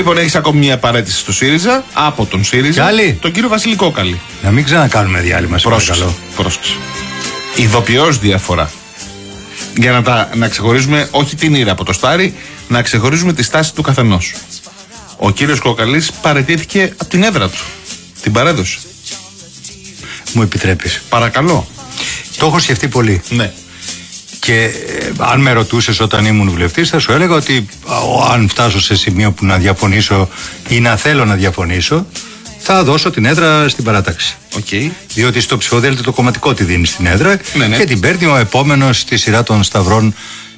Λοιπόν, έχεις ακόμη μια παρέτηση στο ΣΥΡΙΖΑ, από τον ΣΥΡΙΖΑ, τον κύριο Βασίλη Κόκαλη. Να μην ξανακάνουμε διάλειμμα, πρόσεξε. Ειδοποιώς διαφορά. Για να ξεχωρίζουμε όχι την ήρα από το στάρι, να ξεχωρίζουμε τη στάση του καθενός. Ο κύριος Κόκαλης παραιτήθηκε από την έδρα του. Την παρέδωσε. Μου επιτρέπεις? Παρακαλώ. Το έχω σκεφτεί πολύ. Ναι. Και αν με ρωτούσες όταν ήμουν βουλευτής, θα σου έλεγα ότι αν φτάσω σε σημείο που να διαφωνήσω ή να θέλω να διαφωνήσω, θα δώσω την έδρα στην παράταξη. Okay. Διότι στο ψηφοδέλτιο το κομματικό τη δίνει στην έδρα, ναι. Και την παίρνει ο επόμενος στη σειρά των σταυρών,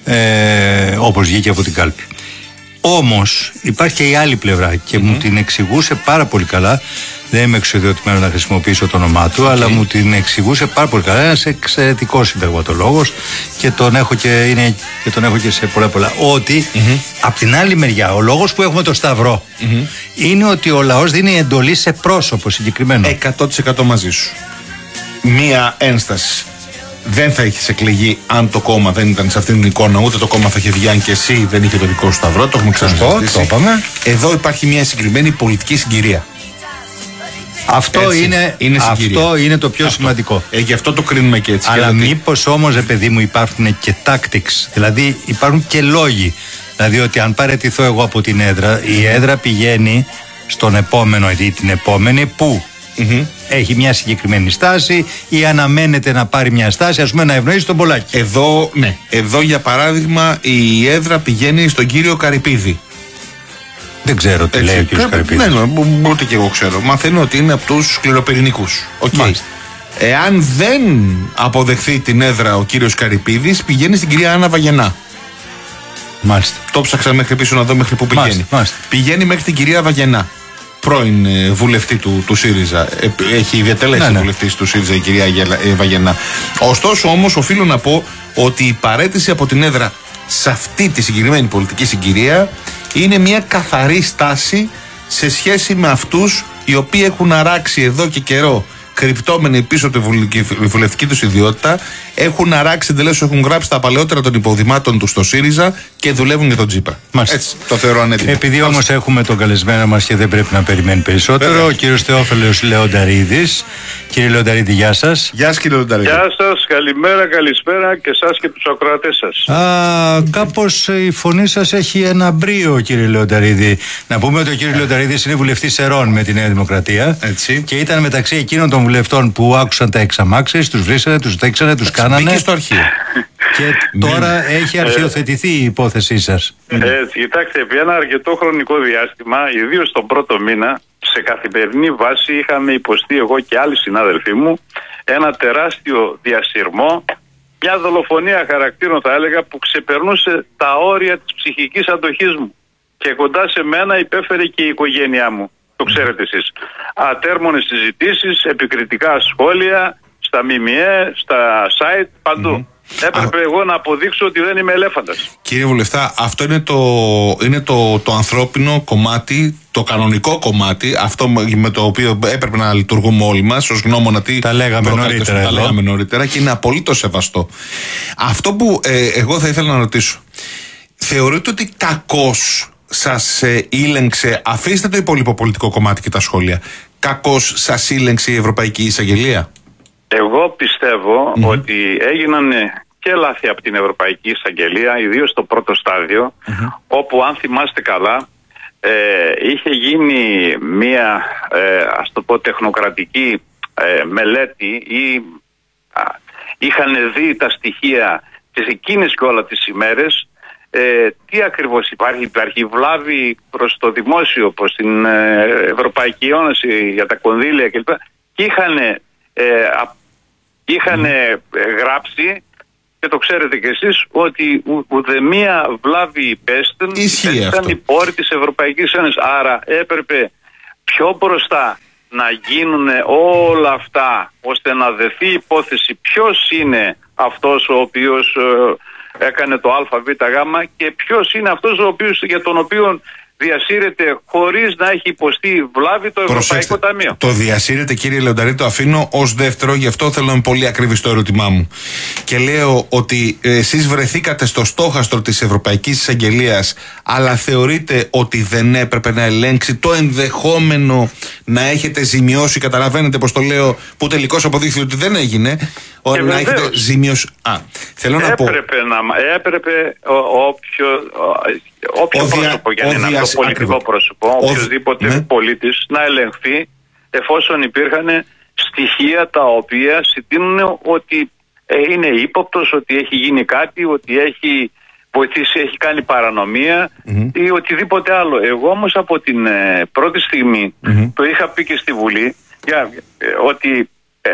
όπως βγήκε από την κάλπη. Όμως υπάρχει και η άλλη πλευρά και μου την εξηγούσε πάρα πολύ καλά. Δεν είμαι εξουσιοδοτημένο να χρησιμοποιήσω το όνομά του, αλλά μου την εξηγούσε πάρα πολύ καλά. Ένας εξαιρετικός συνταγματολόγος και τον έχω και σε πολλά. Ότι απ' την άλλη μεριά, ο λόγος που έχουμε το σταυρό είναι ότι ο λαός δίνει εντολή σε πρόσωπο συγκεκριμένο. 100% μαζί σου. Μία ένσταση. Δεν θα έχεις εκλεγεί αν το κόμμα δεν ήταν σε αυτήν την εικόνα, ούτε το κόμμα θα είχε βγει αν και εσύ δεν είχε το δικό σου σταυρό. Το έχουμε ξανασυζητήσει. Το είπαμε. Εδώ υπάρχει μια συγκεκριμένη πολιτική συγκυρία. Αυτό είναι το πιο σημαντικό. Γι' αυτό το κρίνουμε και έτσι. Αλλά μήπως όμως, παιδί μου, υπάρχουν και tactics, δηλαδή υπάρχουν και λόγοι. Δηλαδή ότι αν παραιτηθώ εγώ από την έδρα, η έδρα πηγαίνει στον επόμενο ή την επόμενη που έχει μια συγκεκριμένη στάση ή αναμένεται να πάρει μια στάση, ας πούμε να ευνοήσει τον Πολάκη. Εδώ για παράδειγμα η έδρα πηγαίνει στον κύριο Καρυπίδη. Δεν ξέρω τι λέει ο κύριος Καρυπίδης. Ναι, ούτε και εγώ ξέρω. Μαθαίνω ότι είναι από τους σκληροπυρηνικούς. Εάν δεν αποδεχθεί την έδρα ο κύριος Καρυπίδης, πηγαίνει στην κυρία Άννα Βαγενά. Μάλιστα. Το ψάξα μέχρι πίσω να δω μέχρι πού πηγαίνει. Μάλιστα. Πηγαίνει μέχρι την κυρία Βαγενά, πρώην βουλευτή του ΣΥΡΙΖΑ. Έχει διατελέσει βουλευτής του ΣΥΡΙΖΑ η κυρία Βαγενά. Ωστόσο όμως οφείλω να πω ότι η παραίτηση από την έδρα σε αυτή τη συγκεκριμένη πολιτική συγκυρία είναι μια καθαρή στάση σε σχέση με αυτούς οι οποίοι έχουν αράξει εδώ και καιρό, κρυπτόμενοι πίσω από τη βουλευτική τους ιδιότητα, έχουν αράξει εντελώς, έχουν γράψει τα παλαιότερα των υποδημάτων του στο ΣΥΡΙΖΑ και δουλεύουν για τον Τσίπρα. Έτσι το θεωρώ ανέτοιμο. Επειδή όμως έχουμε τον καλεσμένο μας και δεν πρέπει να περιμένει περισσότερο, ο κύριος Θεόφιλος Λεονταρίδης. Κύριε Λεονταρίδη, γεια σας. Γεια σας, κύριε Λεονταρίδη. Γεια σας, καλημέρα, καλησπέρα και εσάς και τους ακροατές σας. Κάπως η φωνή σας έχει ένα μπρίο, κύριε Λεονταρίδη. Να πούμε ότι ο κύριος Λεονταρίδης είναι βουλευτής Σερών με τη Νέα Δημοκρατία. Έτσι. Και ήταν μεταξύ εκείνων των βουλευτών που άκουσαν τα εξαμάξεις, τους βρήσανε, τους δείξανε, τους κάνανε. Μπήκε στο αρχείο. Και τώρα έχει αρχιοθετηθεί η υπόθεσή σας. Κοιτάξτε, επί ένα αρκετό χρονικό διάστημα, ιδίως τον πρώτο μήνα, σε καθημερινή βάση είχαμε υποστεί εγώ και άλλοι συνάδελφοί μου ένα τεράστιο διασυρμό, μια δολοφονία χαρακτήρων θα έλεγα που ξεπερνούσε τα όρια της ψυχικής αντοχής μου και κοντά σε μένα υπέφερε και η οικογένειά μου. Το ξέρετε εσείς. Ατέρμονες συζητήσεις, επικριτικά σχόλια στα ΜΜΕ, στα site, παντού. Έπρεπε εγώ να αποδείξω ότι δεν είμαι ελέφαντας. Κύριε Βουλευτά, αυτό είναι το ανθρώπινο κομμάτι, το κανονικό κομμάτι, αυτό με το οποίο έπρεπε να λειτουργούμε όλοι μας ως γνώμονα. Τα λέγαμε νωρίτερα και είναι απολύτως σεβαστό. Αυτό που εγώ θα ήθελα να ρωτήσω, θεωρείτε ότι κακώς σας ήλεγξε, αφήστε το υπόλοιπο πολιτικό κομμάτι και τα σχόλια, κακώς σας ήλεγξε η Ευρωπαϊκή Εισαγγελία? Εγώ πιστεύω ότι έγιναν και λάθη από την Ευρωπαϊκή Εισαγγελία, ιδίως στο πρώτο στάδιο, όπου αν θυμάστε καλά είχε γίνει μία ας το πω τεχνοκρατική μελέτη ή είχαν δει τα στοιχεία τις εκείνες και όλα τις ημέρες τι ακριβώς υπάρχει βλάβη προς το δημόσιο, προς την Ευρωπαϊκή Ένωση για τα κονδύλια κλπ. Και είχαν γράψει, και το ξέρετε κι εσείς, ότι ουδεμία βλάβη υπέστησαν οι πόροι της Ευρωπαϊκής Ένωσης. Άρα έπρεπε πιο μπροστά να γίνουν όλα αυτά ώστε να δεθεί η υπόθεση ποιος είναι αυτός ο οποίος έκανε το ΑΒΓ και ποιος είναι αυτός για τον οποίο διασύρεται χωρίς να έχει υποστεί βλάβη το Ευρωπαϊκό Ταμείο. Το διασύρεται, κύριε Λεονταρίδη, το αφήνω ως δεύτερο, γι' αυτό θέλω να είμαι πολύ ακριβή στο ερώτημά μου. Και λέω ότι εσείς βρεθήκατε στο στόχαστρο της Ευρωπαϊκής Εισαγγελίας, αλλά θεωρείτε ότι δεν έπρεπε να ελέγξει το ενδεχόμενο να έχετε ζημιώσει, καταλαβαίνετε πως το λέω, που τελικώς αποδείχθηκε ότι δεν έγινε, να έχετε ζημιώσει. Θέλω να πω. Έπρεπε όποιο πρόσωπο, για να είναι αυτό πολιτικό πρόσωπο, οποιοδήποτε πολίτης, να ελεγχθεί, εφόσον υπήρχαν στοιχεία τα οποία συντείνουν ότι είναι ύποπτος, ότι έχει γίνει κάτι, ότι έχει βοηθήσει, έχει κάνει παρανομία ή οτιδήποτε άλλο. Εγώ όμως από την πρώτη στιγμή το είχα πει και στη Βουλή ότι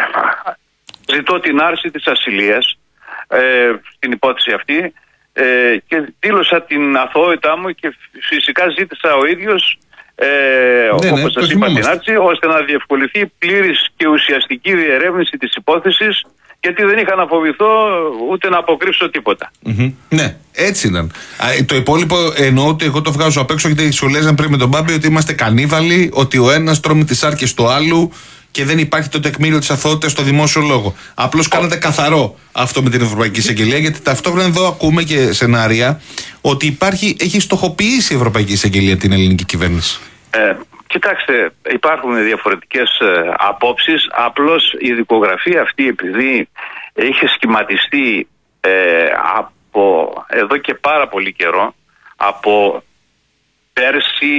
ζητώ την άρση της ασυλίας στην υπόθεση αυτή και δήλωσα την αθωότητά μου και φυσικά ζήτησα ο ίδιος όπως σας είπα την άρση, ώστε να διευκολυνθεί πλήρης και ουσιαστική διερεύνηση της υπόθεσης, γιατί δεν είχα να φοβηθώ ούτε να αποκρύψω τίποτα. Ναι, έτσι ήταν. Το υπόλοιπο εννοώ ότι εγώ το βγάζω απ' έξω, γιατί σου λέγανε πριν με τον Μπάμπη ότι είμαστε κανίβαλοι, ότι ο ένας τρώμε τις άρκες του άλλου και δεν υπάρχει το τεκμήριο της αθωότητας στο δημόσιο λόγο. Απλώς κάνατε καθαρό αυτό με την Ευρωπαϊκή Εισαγγελία, γιατί ταυτόχρονα εδώ ακούμε και σενάρια ότι έχει στοχοποιήσει η Ευρωπαϊκή Εισαγγελία την ελληνική κυβέρνηση. Κοιτάξτε, υπάρχουν διαφορετικές απόψεις. Απλώς η δικογραφία αυτή, επειδή είχε σχηματιστεί από εδώ και πάρα πολύ καιρό, από πέρσι,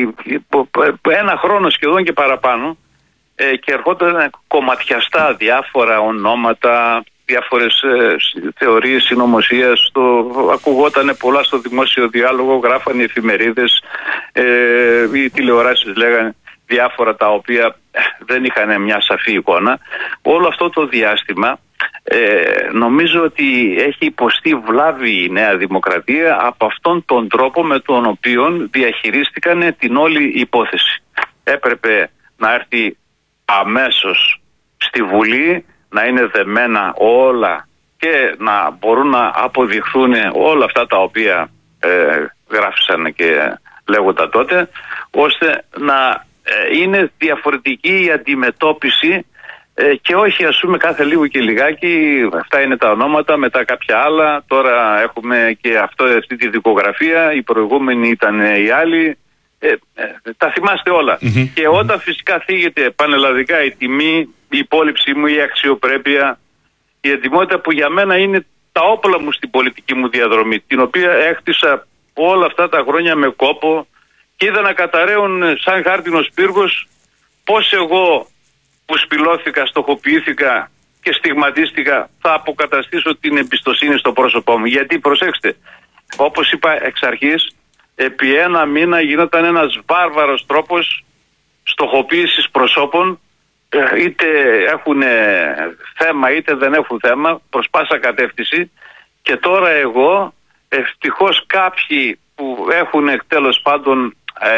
ένα χρόνο σχεδόν και παραπάνω, και ερχόταν κομματιαστά διάφορα ονόματα, διάφορες θεωρίες συνωμοσίας, ακουγόταν πολλά στο δημόσιο διάλογο, γράφανε οι εφημερίδες, οι τηλεοράσεις λέγανε διάφορα τα οποία δεν είχαν μια σαφή εικόνα. Όλο αυτό το διάστημα νομίζω ότι έχει υποστεί βλάβη η Νέα Δημοκρατία από αυτόν τον τρόπο με τον οποίο διαχειρίστηκαν την όλη υπόθεση. Έπρεπε να έρθει αμέσως στη Βουλή, να είναι δεμένα όλα και να μπορούν να αποδειχθούν όλα αυτά τα οποία γράφησαν και λέγονταν τότε, ώστε να είναι διαφορετική η αντιμετώπιση και όχι ας πούμε κάθε λίγο και λιγάκι αυτά είναι τα ονόματα, μετά κάποια άλλα, τώρα έχουμε και αυτή τη δικογραφία, η προηγούμενη ήταν οι άλλοι. Τα θυμάστε όλα. Και όταν φυσικά θίγεται πανελλαδικά η τιμή, η υπόλοιψή μου, η αξιοπρέπεια, η ετοιμότητα που για μένα είναι τα όπλα μου στην πολιτική μου διαδρομή, την οποία έκτισα όλα αυτά τα χρόνια με κόπο και είδα να καταραίουν σαν χάρτινος πύργος, πώς εγώ που σπηλώθηκα, στοχοποιήθηκα και στιγματίστηκα θα αποκαταστήσω την εμπιστοσύνη στο πρόσωπό μου. Γιατί προσέξτε, όπως είπα εξ αρχής, επί ένα μήνα γινόταν ένας βάρβαρος τρόπος στοχοποίησης προσώπων, είτε έχουν θέμα είτε δεν έχουν θέμα, προς πάσα κατεύθυνση, και τώρα εγώ ευτυχώς κάποιοι που έχουν τέλος πάντων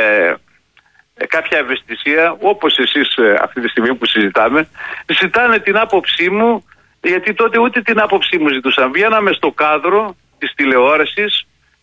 κάποια ευαισθησία, όπως εσείς αυτή τη στιγμή που συζητάμε, ζητάνε την άποψή μου, γιατί τότε ούτε την άποψή μου ζητούσαν. Βγαίναμε στο κάδρο της τηλεόρασης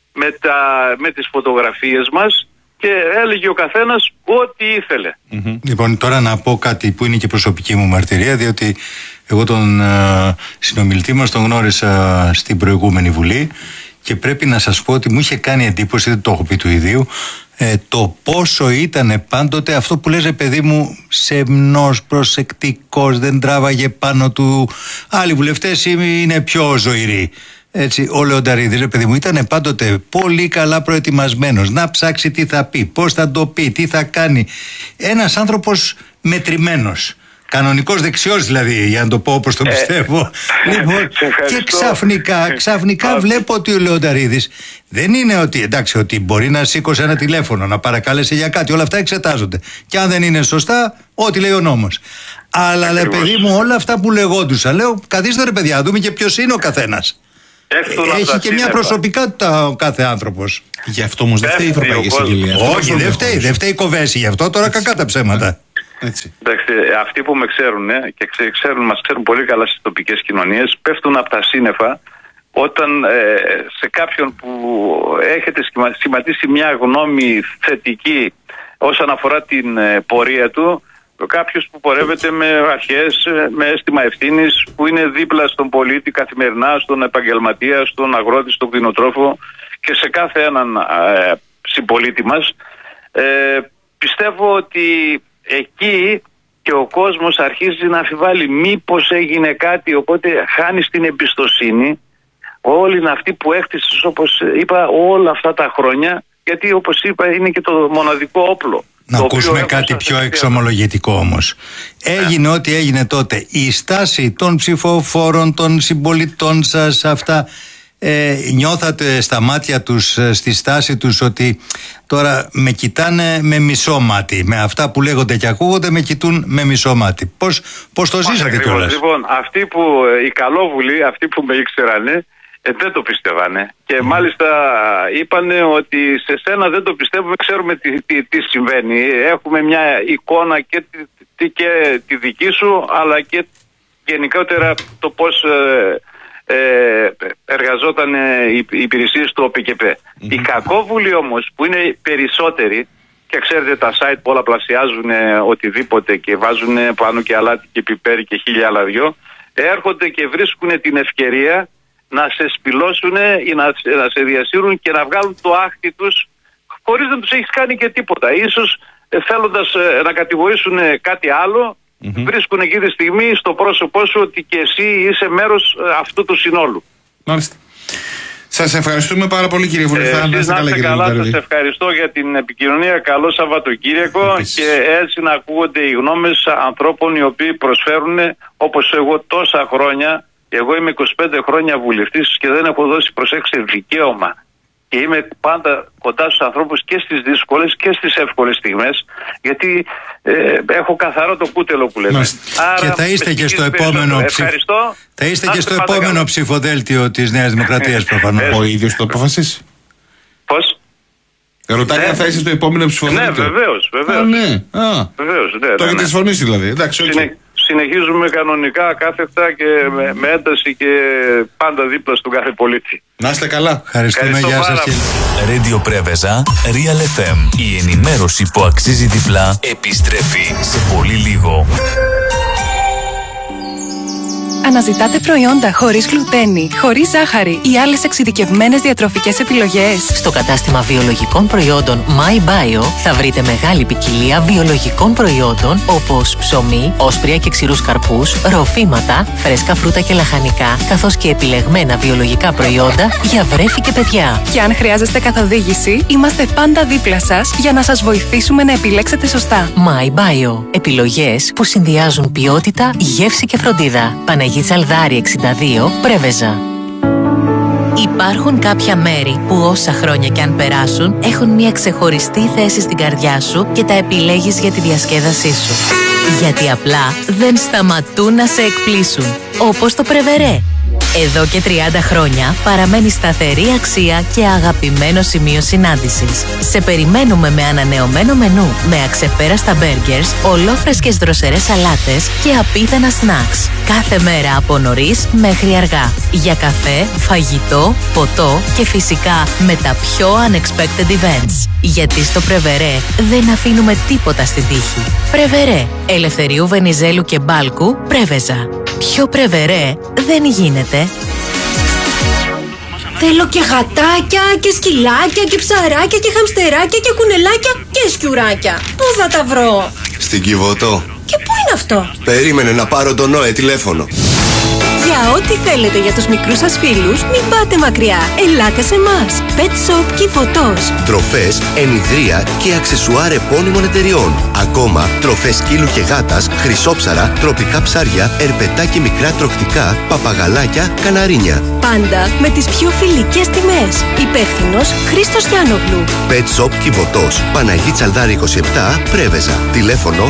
με τις φωτογραφίες μας και έλεγε ο καθένας ό,τι ήθελε. Λοιπόν, τώρα να πω κάτι που είναι και προσωπική μου μαρτυρία, διότι εγώ τον συνομιλητή μας τον γνώρισα στην προηγούμενη Βουλή και πρέπει να σας πω ότι μου είχε κάνει εντύπωση, δεν το έχω πει του ιδίου, το πόσο ήταν πάντοτε αυτό που λες, παιδί μου, σεμνός, προσεκτικός, δεν τράβαγε πάνω του. Άλλοι βουλευτές είναι πιο ζωηροί. Έτσι, ο Λεονταρίδης, παιδί μου, ήταν πάντοτε πολύ καλά προετοιμασμένος να ψάξει τι θα πει, πώς θα το πει, τι θα κάνει. Ένας άνθρωπος μετρημένος. Κανονικός δεξιός δηλαδή, για να το πω όπως το πιστεύω. Λοιπόν, και ξαφνικά βλέπω ότι ο Λεονταρίδης δεν είναι ότι, εντάξει, ότι μπορεί να σήκωσε ένα τηλέφωνο, να παρακάλεσε για κάτι, όλα αυτά εξετάζονται. Και αν δεν είναι σωστά, ό,τι λέει ο νόμος. Αλλά λέει, παιδί μου, όλα αυτά που λεγόντουσαν, λέω, καθίστε ρε παιδιά, δούμε και ποιος είναι ο καθένας. Έχει και μια προσωπικότητα ο κάθε άνθρωπος. Γι' αυτό όμως δεν φταίει η Ευρωπαϊκή Εισαγγελία. Όχι, δεν φταίει η Κοβέση γι' αυτό, τώρα κακά τα ψέματα. Εντάξει, αυτοί που με ξέρουν και μας ξέρουν πολύ καλά στις τοπικές κοινωνίες, πέφτουν από τα σύννεφα όταν σε κάποιον που έχετε σχηματίσει μια γνώμη θετική όσον αφορά την πορεία του, κάποιος που πορεύεται με αρχές, με αίσθημα ευθύνης, που είναι δίπλα στον πολίτη καθημερινά, στον επαγγελματία, στον αγρότη, στον κτηνοτρόφο και σε κάθε έναν συμπολίτη μας, πιστεύω ότι εκεί και ο κόσμος αρχίζει να αμφιβάλλει μήπως έγινε κάτι, οπότε χάνεις την εμπιστοσύνη. Όλοι είναι αυτοί που έκτισες, όπως είπα, όλα αυτά τα χρόνια, γιατί όπως είπα είναι και το μοναδικό όπλο. Να ακούσουμε κάτι πιο εξομολογητικό όμως. Έγινε ό,τι έγινε τότε. Η στάση των ψηφοφόρων, των συμπολιτών σας, αυτά, νιώθατε στα μάτια τους, στη στάση τους, ότι τώρα με κοιτάνε με μισό μάτι? Με αυτά που λέγονται και ακούγονται με κοιτούν με μισό μάτι. Πώς το ζήσατε κιόλας? Λοιπόν, οι καλόβουλοι, αυτοί που με ήξερανε, δεν το πιστεύανε. Και μάλιστα είπανε ότι σε σένα δεν το πιστεύουμε, ξέρουμε τι συμβαίνει. Έχουμε μια εικόνα και τη δική σου, αλλά και γενικότερα το πώς εργαζόταν οι υπηρεσίες του ΟΠΚΠ. Οι κακόβουλοι όμως, που είναι περισσότεροι, και ξέρετε τα site που όλα πλασιάζουν οτιδήποτε και βάζουν πάνω και αλάτι και πιπέρι και χίλια άλλα δυο, έρχονται και βρίσκουν την ευκαιρία να σε σπηλώσουν ή να σε διασύρουν και να βγάλουν το άχτη τους χωρίς να τους έχεις κάνει και τίποτα. Ίσως θέλοντας να κατηγορήσουν κάτι άλλο, βρίσκουν εκεί τη στιγμή στο πρόσωπό σου ότι και εσύ είσαι μέρος αυτού του συνόλου. Μάλιστα. Σας ευχαριστούμε πάρα πολύ, κύριε Βουλευτά. Εσείς να είστε καλά, σας ευχαριστώ για την επικοινωνία. Καλό Σαββατοκύριακο. Και έτσι να ακούγονται οι γνώμες ανθρώπων οι οποίοι προσφέρουν, όπως εγώ τόσα χρόνια. Εγώ είμαι 25 χρόνια βουλευτής και δεν έχω δώσει, προσέξτε, δικαίωμα. Και είμαι πάντα κοντά στους ανθρώπους και στις δύσκολες και στις εύκολες στιγμές, γιατί έχω καθαρό το κούτελο που λέμε. Άρα, και θα είστε και στο επόμενο θα είστε και στο επόμενο ψηφοδέλτιο της Νέας Δημοκρατίας, προφανώς. Ο ίδιος το αποφασίσει. Πώς? Ρωτάει αν θα είσαι στο επόμενο ψηφοδέλτιο. Ναι, βεβαίως. Βεβαίως, ναι. Το έχετε συμφωνήσει δηλαδή. Εντάξει, συνεχίζουμε κανονικά, κάθετα και με ένταση και πάντα δίπλα στον κάθε πολίτη. Να είστε καλά. Ευχαριστούμε, γεια σας. Radio Πρέβεζα, Real FM. Η ενημέρωση που αξίζει διπλά επιστρέφει σε πολύ λίγο. Αναζητάτε προϊόντα χωρίς γλουτένη, χωρίς ζάχαρη ή άλλες εξειδικευμένες διατροφικές επιλογές? Στο κατάστημα βιολογικών προϊόντων My Bio θα βρείτε μεγάλη ποικιλία βιολογικών προϊόντων όπως ψωμί, όσπρια και ξηρούς καρπούς, ροφήματα, φρέσκα φρούτα και λαχανικά, καθώς και επιλεγμένα βιολογικά προϊόντα για βρέφη και παιδιά. Και αν χρειάζεστε καθοδήγηση, είμαστε πάντα δίπλα σας για να σας βοηθήσουμε να επιλέξετε σωστά. My Bio. Επιλογές που συνδυάζουν ποιότητα, γεύση και φροντίδα. Παναγία Τσαλδάρη 62, Πρέβεζα. Υπάρχουν κάποια μέρη που όσα χρόνια κι αν περάσουν έχουν μια ξεχωριστή θέση στην καρδιά σου και τα επιλέγεις για τη διασκέδασή σου. Γιατί απλά δεν σταματούν να σε εκπλήσουν. Όπως το Πρεβερέ. Εδώ και 30 χρόνια παραμένει σταθερή αξία και αγαπημένο σημείο συνάντησης. Σε περιμένουμε με ανανεωμένο μενού, με αξεπέραστα μπέργκερς, ολόφρεσκες δροσερές σαλάτες και απίθανα σνακς. Κάθε μέρα από νωρίς μέχρι αργά. Για καφέ, φαγητό, ποτό και φυσικά με τα πιο unexpected events. Γιατί στο Πρεβερέ δεν αφήνουμε τίποτα στην τύχη. Πρεβερέ. Ελευθερίου Βενιζέλου και Μπάλκου, Πρέβεζα. Πιο Πρεβερέ δεν γίνεται. Θέλω και γατάκια και σκυλάκια και ψαράκια και χαμστεράκια και κουνελάκια και σκιουράκια. Πού θα τα βρω? Στην Κιβωτό. Και πού είναι αυτό? Περίμενε να πάρω τον Νόε τηλέφωνο. Για ό,τι θέλετε για τους μικρούς σας φίλους, μην πάτε μακριά. Ελάτε σε εμάς. Pet Shop Κιβωτός. Τροφές, ενιδρία και αξεσουάρ επώνυμων εταιριών. Ακόμα, τροφές σκύλου και γάτας, χρυσόψαρα, τροπικά ψάρια, ερπετά και μικρά τροκτικά, παπαγαλάκια, καναρίνια. Πάντα με τις πιο φιλικές τιμές. Υπεύθυνος Χρήστος Γιάννογλου. Pet Shop Κιβωτός. Παναγή Τσαλδάρη 27, Πρέβεζα. Τηλέφωνο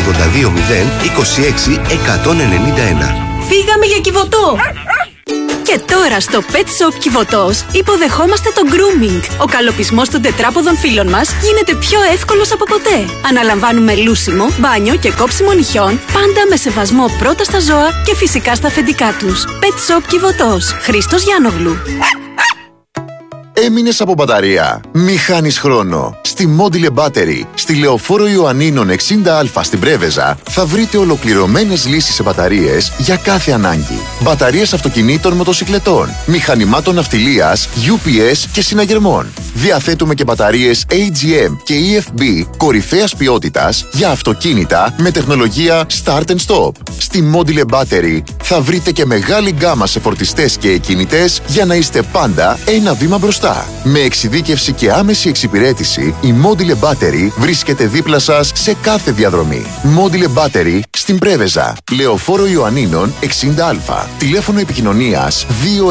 2682 0 26 191. Φύγαμε για Κιβωτό! Και τώρα στο Pet Shop Κιβωτός υποδεχόμαστε το grooming. Ο καλοπισμός των τετράποδων φίλων μας γίνεται πιο εύκολος από ποτέ. Αναλαμβάνουμε λούσιμο, μπάνιο και κόψιμο νυχιών, πάντα με σεβασμό πρώτα στα ζώα και φυσικά στα αφεντικά τους. Pet Shop Κιβωτός. Χρήστος Γιάννογλου. Έμεινες από μπαταρία? Μη χάνεις χρόνο. Στη Module Battery, στη Λεωφόρο Ιωαννίνων 60Α στην Πρέβεζα, θα βρείτε ολοκληρωμένες λύσεις σε μπαταρίες για κάθε ανάγκη. Μπαταρίες αυτοκινήτων, μοτοσικλετών, μηχανημάτων ναυτιλίας, UPS και συναγερμών. Διαθέτουμε και μπαταρίες AGM και EFB κορυφαίας ποιότητας για αυτοκίνητα με τεχνολογία Start and Stop. Στη Module Battery θα βρείτε και μεγάλη γκάμα σε φορτιστές και εκκινητές για να είστε πάντα ένα βήμα μπροστά. Με εξειδίκευση και άμεση εξυπηρέτηση, η Module Battery βρίσκεται δίπλα σας σε κάθε διαδρομή. Module Battery στην Πρέβεζα, Λεωφόρο Ιωαννίνων 60Α. Τηλέφωνο επικοινωνίας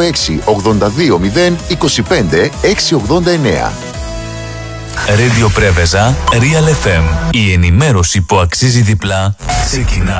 2682025 689. Radio Πρέβεζα, Real FM. Η ενημέρωση που αξίζει διπλά ξεκινά.